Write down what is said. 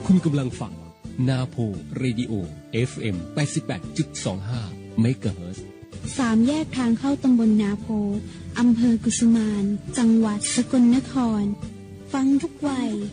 คุณกำลังฟังนาโพเรดิโอ FM 88.25 เมกะเฮิรตซ์ 3 แยกทางเข้าตำบลนาโพอำเภอกุสุมานจังหวัดสกลนครฟังทุกวัย